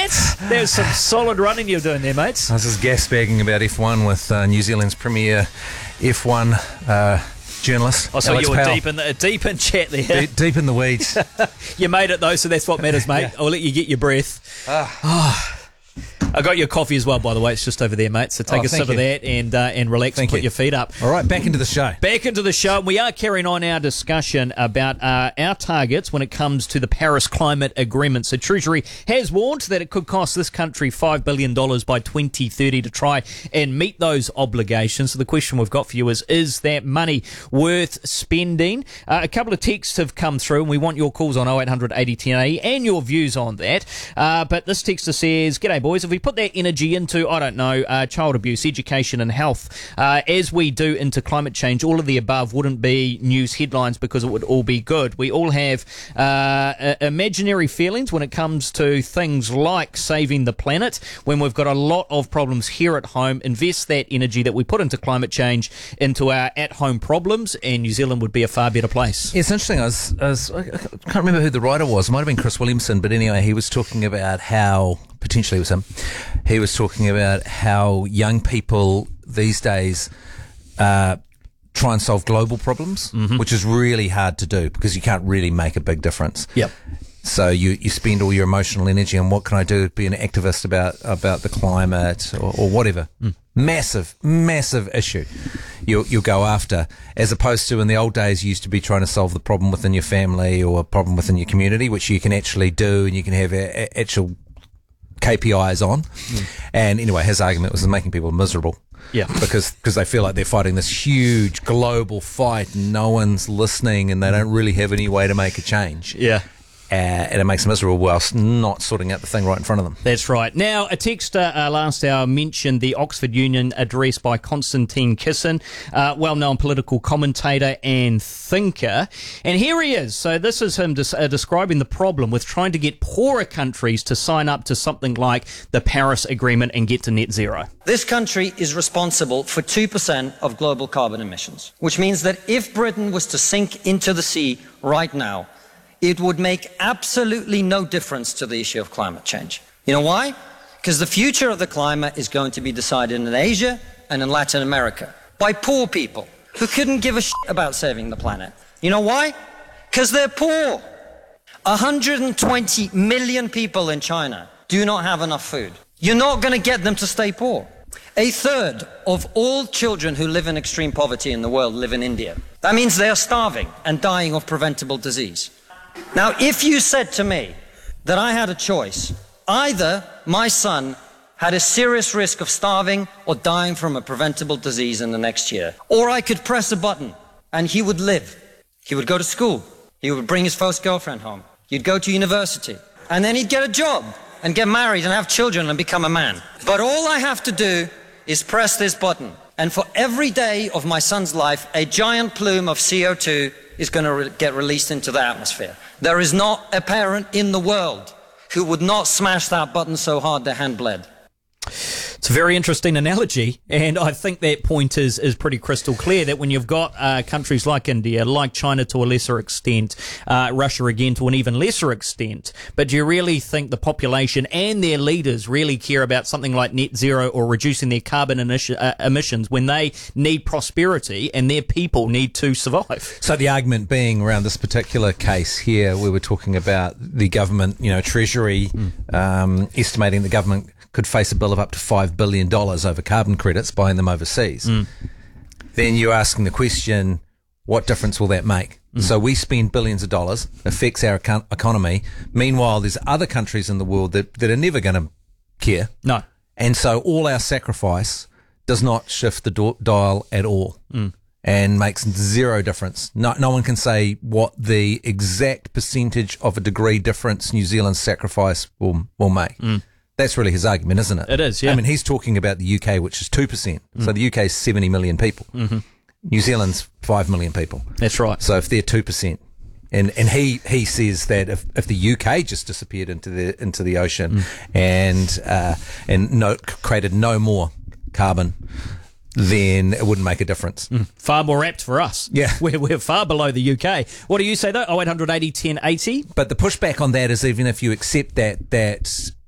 Matt, there's some solid running you're doing there, mates. I was just gas-bagging about F1 with New Zealand's premier F1 journalist. Oh, so Alex you were Powell. deep in chat there. Deep in the weeds. You made it, though, so that's what matters, mate. Yeah. I'll let you get your breath. I got your coffee as well, by the way. It's just over there, mate. So take a sip of that and relax and put your feet up. All right, back into the show. Back into the show. We are carrying on our discussion about our targets when it comes to the Paris Climate Agreement. So Treasury has warned that it could cost this country $5 billion by 2030 to try and meet those obligations. So the question we've got for you is that money worth spending? A couple of texts have come through, and we want your calls on 0800 8010 and your views on that. But this texter says, "G'day, boys. If we put that energy into, I don't know, child abuse, education and health, as we do into climate change, all of the above wouldn't be news headlines because it would all be good. We all have imaginary feelings when it comes to things like saving the planet. When we've got a lot of problems here at home, invest that energy that we put into climate change into our at-home problems, and New Zealand would be a far better place." It's interesting. I can't remember who the writer was. It might have been Chris Williamson, but anyway, he was talking about how, potentially it was him, he was talking about how young people these days try and solve global problems, which is really hard to do because you can't really make a big difference. Yep. So you spend all your emotional energy on what can I do to be an activist about the climate or whatever. Massive issue you'll go after, as opposed to in the old days you used to be trying to solve the problem within your family or a problem within your community, which you can actually do and you can have actual KPIs on. And anyway, his argument was making people miserable. Yeah. Because they feel like they're fighting this huge global fight and no one's listening and they don't really have any way to make a change. Yeah. And it makes them miserable whilst not sorting out the thing right in front of them. That's right. Now, a texter last hour mentioned the Oxford Union address by Konstantin Kisin, well-known political commentator and thinker. And here he is. So this is him describing the problem with trying to get poorer countries to sign up to something like the Paris Agreement and get to net zero. This country is responsible for 2% of global carbon emissions, which means that if Britain was to sink into the sea right now, it would make absolutely no difference to the issue of climate change. You know why? Because the future of the climate is going to be decided in Asia and in Latin America by poor people who couldn't give a shit about saving the planet. You know why? Because they're poor. 120 million people in China do not have enough food. You're not going to get them to stay poor. A third of all children who live in extreme poverty in the world live in India. That means they are starving and dying of preventable disease. Now, if you said to me that I had a choice, either my son had a serious risk of starving or dying from a preventable disease in the next year, or I could press a button and he would live. He would go to school. He would bring his first girlfriend home. He'd go to university. And then he'd get a job and get married and have children and become a man. But all I have to do is press this button. And for every day of my son's life, a giant plume of CO2 is going to get released into the atmosphere. There is not a parent in the world who would not smash that button so hard their hand bled. It's a very interesting analogy, and I think that point is pretty crystal clear, that when you've got countries like India, like China to a lesser extent, Russia again to an even lesser extent, but do you really think the population and their leaders really care about something like net zero or reducing their carbon emissions when they need prosperity and their people need to survive? So the argument being around this particular case here, we were talking about the government, Treasury estimating the government could face a bill of up to $5 billion over carbon credits, buying them overseas. Then you're asking the question, what difference will that make? So we spend billions of dollars, affects our economy. Meanwhile, there's other countries in the world that are never going to care. No. And so all our sacrifice does not shift the dial at all and makes zero difference. No one can say what the exact percentage of a degree difference New Zealand's sacrifice will make. That's really his argument, isn't it? It is, yeah. I mean, he's talking about the UK, which is 2%. So the UK is 70 million people. New Zealand's 5 million people. That's right. So if they're 2%, and he says that if the UK just disappeared into the ocean and created no more carbon, then it wouldn't make a difference. Far more apt for us. Yeah. We're far below the UK. What do you say, though? 0800 80 10 80? But the pushback on that is even if you accept that